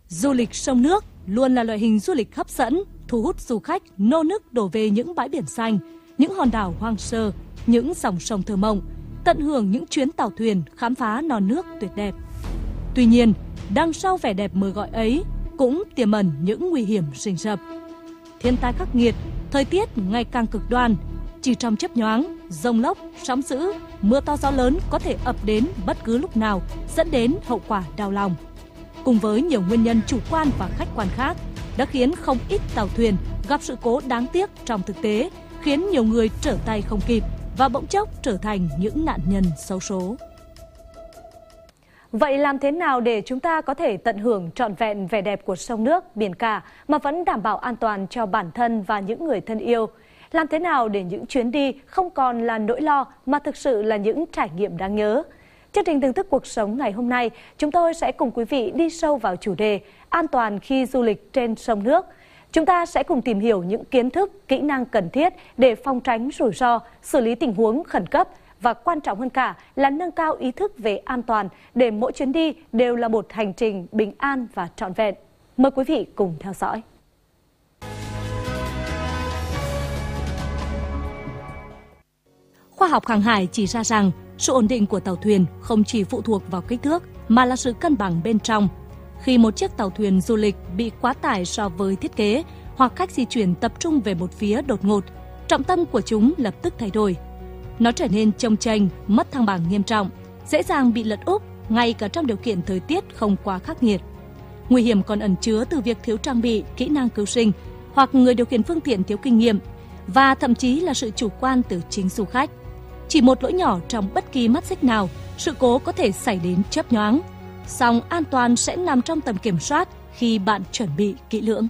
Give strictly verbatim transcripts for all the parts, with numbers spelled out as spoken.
Du lịch sông nước luôn là loại hình du lịch hấp dẫn, thu hút du khách nô nức đổ về những bãi biển xanh, những hòn đảo hoang sơ, những dòng sông thơ mộng, tận hưởng những chuyến tàu thuyền khám phá non nước tuyệt đẹp. Tuy nhiên, đằng sau vẻ đẹp mời gọi ấy cũng tiềm ẩn những nguy hiểm rình rập. Thiên tai khắc nghiệt, thời tiết ngày càng cực đoan, chỉ trong chớp nhoáng, dông lốc, sóng dữ, mưa to gió lớn có thể ập đến bất cứ lúc nào, dẫn đến hậu quả đau lòng. Cùng với nhiều nguyên nhân chủ quan và khách quan khác, đã khiến không ít tàu thuyền gặp sự cố đáng tiếc trong thực tế, khiến nhiều người trở tay không kịp và bỗng chốc trở thành những nạn nhân xấu số. Vậy làm thế nào để chúng ta có thể tận hưởng trọn vẹn vẻ đẹp của sông nước, biển cả mà vẫn đảm bảo an toàn cho bản thân và những người thân yêu? Làm thế nào để những chuyến đi không còn là nỗi lo mà thực sự là những trải nghiệm đáng nhớ? Chương trình Thưởng thức cuộc sống ngày hôm nay, chúng tôi sẽ cùng quý vị đi sâu vào chủ đề an toàn khi du lịch trên sông nước. Chúng ta sẽ cùng tìm hiểu những kiến thức, kỹ năng cần thiết để phòng tránh rủi ro, xử lý tình huống khẩn cấp và quan trọng hơn cả là nâng cao ý thức về an toàn để mỗi chuyến đi đều là một hành trình bình an và trọn vẹn. Mời quý vị cùng theo dõi. Khoa học hàng hải chỉ ra rằng sự ổn định của tàu thuyền không chỉ phụ thuộc vào kích thước mà là sự cân bằng bên trong. Khi một chiếc tàu thuyền du lịch bị quá tải so với thiết kế hoặc khách di chuyển tập trung về một phía đột ngột, trọng tâm của chúng lập tức thay đổi. Nó trở nên chông chênh, mất thăng bằng nghiêm trọng, dễ dàng bị lật úp ngay cả trong điều kiện thời tiết không quá khắc nghiệt. Nguy hiểm còn ẩn chứa từ việc thiếu trang bị, kỹ năng cứu sinh hoặc người điều khiển phương tiện thiếu kinh nghiệm và thậm chí là sự chủ quan từ chính du khách. Chỉ một lỗi nhỏ trong bất kỳ mắt xích nào, sự cố có thể xảy đến chớp nhoáng. Song an toàn sẽ nằm trong tầm kiểm soát khi bạn chuẩn bị kỹ lưỡng.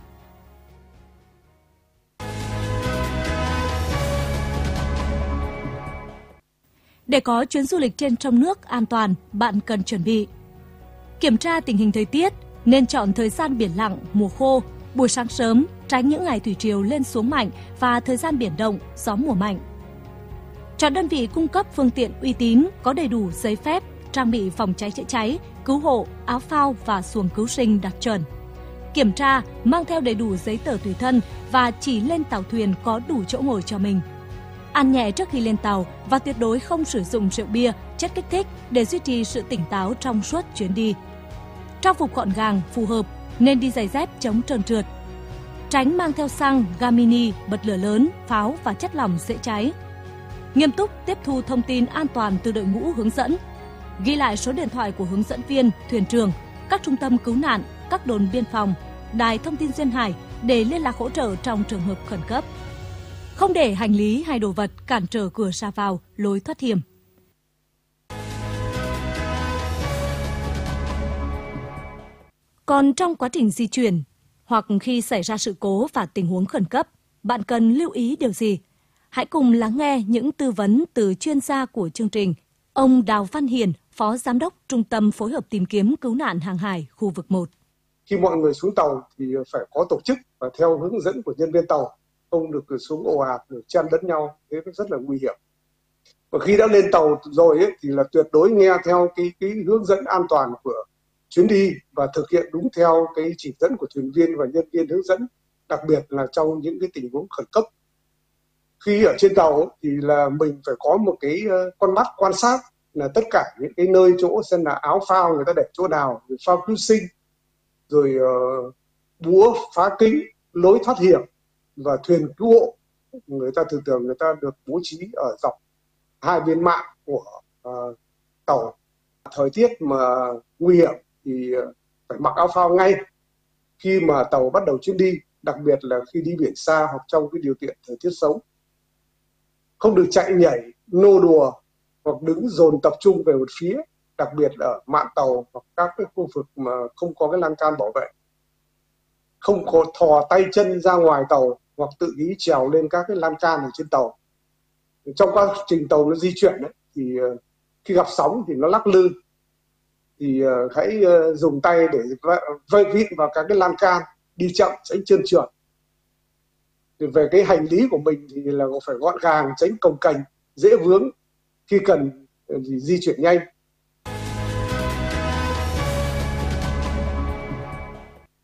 Để có chuyến du lịch trên sông nước an toàn, bạn cần chuẩn bị. Kiểm tra tình hình thời tiết, nên chọn thời gian biển lặng, mùa khô, buổi sáng sớm, tránh những ngày thủy triều lên xuống mạnh và thời gian biển động, gió mùa mạnh. Chọn đơn vị cung cấp phương tiện uy tín, có đầy đủ giấy phép, trang bị phòng cháy chữa cháy, cứu hộ, áo phao và xuồng cứu sinh đạt chuẩn. Kiểm tra, mang theo đầy đủ giấy tờ tùy thân và chỉ lên tàu thuyền có đủ chỗ ngồi cho mình. Ăn nhẹ trước khi lên tàu và tuyệt đối không sử dụng rượu bia, chất kích thích để duy trì sự tỉnh táo trong suốt chuyến đi. Trang phục gọn gàng, phù hợp, nên đi giày dép chống trơn trượt. Tránh mang theo xăng, ga mini, bật lửa lớn, pháo và chất lỏng dễ cháy. Nghiêm túc tiếp thu thông tin an toàn từ đội ngũ hướng dẫn. Ghi lại số điện thoại của hướng dẫn viên, thuyền trưởng, các trung tâm cứu nạn, các đồn biên phòng, đài thông tin duyên hải để liên lạc hỗ trợ trong trường hợp khẩn cấp. Không để hành lý hay đồ vật cản trở cửa ra vào, lối thoát hiểm. Còn trong quá trình di chuyển hoặc khi xảy ra sự cố và tình huống khẩn cấp, bạn cần lưu ý điều gì? Hãy cùng lắng nghe những tư vấn từ chuyên gia của chương trình. Ông Đào Văn Hiền, Phó Giám đốc Trung tâm Phối hợp Tìm kiếm Cứu nạn Hàng hải khu vực một. Khi mọi người xuống tàu thì phải có tổ chức và theo hướng dẫn của nhân viên tàu, không được xuống ồ ạt, được chen lẫn nhau, thế rất là nguy hiểm. Và khi đã lên tàu rồi ấy, thì là tuyệt đối nghe theo cái, cái hướng dẫn an toàn của chuyến đi và thực hiện đúng theo cái chỉ dẫn của thuyền viên và nhân viên hướng dẫn, đặc biệt là trong những cái tình huống khẩn cấp. Khi ở trên tàu thì là mình phải có một cái con mắt quan sát là tất cả những cái nơi chỗ xem là áo phao người ta để chỗ nào, rồi phao cứu sinh, rồi uh, búa phá kính, lối thoát hiểm và thuyền cứu hộ. Người ta thường thường người ta được bố trí ở dọc hai bên mạn của uh, tàu. Thời tiết mà nguy hiểm thì phải mặc áo phao ngay khi mà tàu bắt đầu chuyến đi, đặc biệt là khi đi biển xa hoặc trong cái điều kiện thời tiết xấu. Không được chạy nhảy, nô đùa hoặc đứng dồn tập trung về một phía, đặc biệt là ở mạn tàu hoặc các cái khu vực mà không có cái lan can bảo vệ. Không có thò tay chân ra ngoài tàu hoặc tự ý trèo lên các cái lan can ở trên tàu. Trong quá trình tàu nó di chuyển ấy, thì khi gặp sóng thì nó lắc lư, thì hãy dùng tay để vây vịn vào các cái lan can, đi chậm tránh trơn trượt. Về cái hành lý của mình thì là phải gọn gàng, tránh cồng kềnh, dễ vướng khi cần thì di chuyển nhanh.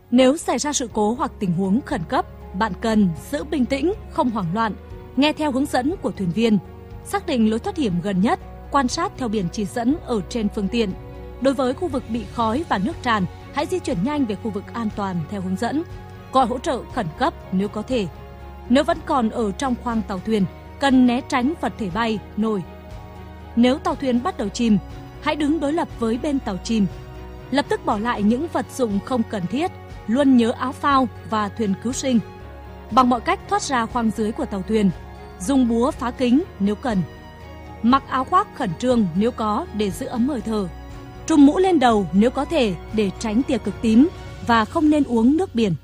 Nếu xảy ra sự cố hoặc tình huống khẩn cấp, bạn cần giữ bình tĩnh, không hoảng loạn, nghe theo hướng dẫn của thuyền viên, xác định lối thoát hiểm gần nhất, quan sát theo biển chỉ dẫn ở trên phương tiện. Đối với khu vực bị khói và nước tràn, hãy di chuyển nhanh về khu vực an toàn theo hướng dẫn. Gọi hỗ trợ khẩn cấp nếu có thể. Nếu vẫn còn ở trong khoang tàu thuyền, cần né tránh vật thể bay, nổi. Nếu tàu thuyền bắt đầu chìm, hãy đứng đối lập với bên tàu chìm. Lập tức bỏ lại những vật dụng không cần thiết, luôn nhớ áo phao và thuyền cứu sinh. Bằng mọi cách thoát ra khoang dưới của tàu thuyền, dùng búa phá kính nếu cần. Mặc áo khoác khẩn trương nếu có để giữ ấm hơi thở. Trùm mũ lên đầu nếu có thể để tránh tia cực tím và không nên uống nước biển.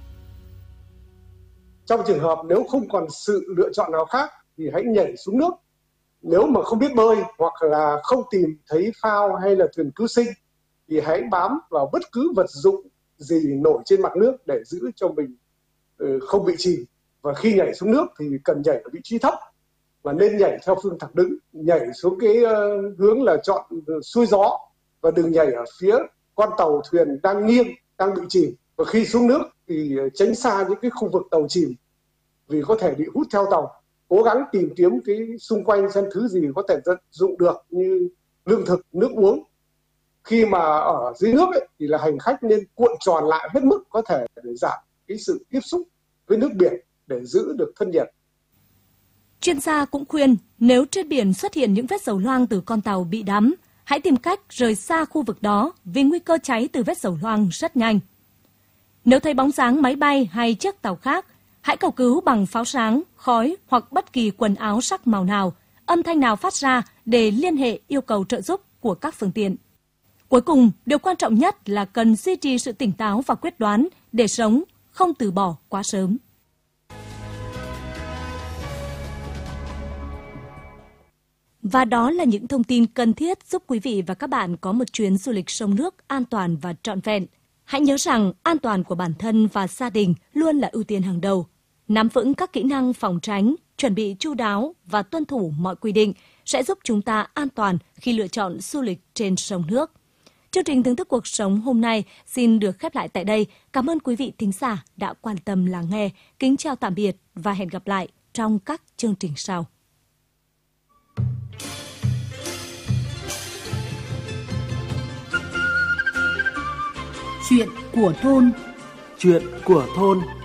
Trong trường hợp nếu không còn sự lựa chọn nào khác thì hãy nhảy xuống nước. Nếu mà không biết bơi hoặc là không tìm thấy phao hay là thuyền cứu sinh thì hãy bám vào bất cứ vật dụng gì nổi trên mặt nước để giữ cho mình không bị chìm. Và khi nhảy xuống nước thì cần nhảy ở vị trí thấp và nên nhảy theo phương thẳng đứng, nhảy xuống cái hướng là chọn xuôi gió và đừng nhảy ở phía con tàu thuyền đang nghiêng, đang bị chìm. Và khi xuống nước thì tránh xa những cái khu vực tàu chìm vì có thể bị hút theo tàu. Cố gắng tìm kiếm cái xung quanh xem thứ gì có thể tận dụng được như lương thực, nước uống. Khi mà ở dưới nước ấy, thì là hành khách nên cuộn tròn lại hết mức có thể để giảm cái sự tiếp xúc với nước biển để giữ được thân nhiệt. Chuyên gia cũng khuyên nếu trên biển xuất hiện những vết dầu loang từ con tàu bị đắm, hãy tìm cách rời xa khu vực đó vì nguy cơ cháy từ vết dầu loang rất nhanh. Nếu thấy bóng dáng máy bay hay chiếc tàu khác, hãy cầu cứu bằng pháo sáng, khói hoặc bất kỳ quần áo sắc màu nào, âm thanh nào phát ra để liên hệ yêu cầu trợ giúp của các phương tiện. Cuối cùng, điều quan trọng nhất là cần duy trì sự tỉnh táo và quyết đoán để sống, không từ bỏ quá sớm. Và đó là những thông tin cần thiết giúp quý vị và các bạn có một chuyến du lịch sông nước an toàn và trọn vẹn. Hãy nhớ rằng an toàn của bản thân và gia đình luôn là ưu tiên hàng đầu. Nắm vững các kỹ năng phòng tránh, chuẩn bị chu đáo và tuân thủ mọi quy định sẽ giúp chúng ta an toàn khi lựa chọn du lịch trên sông nước. Chương trình Thưởng thức cuộc sống hôm nay xin được khép lại tại đây. Cảm ơn quý vị thính giả đã quan tâm lắng nghe. Kính chào tạm biệt và hẹn gặp lại trong các chương trình sau. Chuyện của thôn. Chuyện của thôn.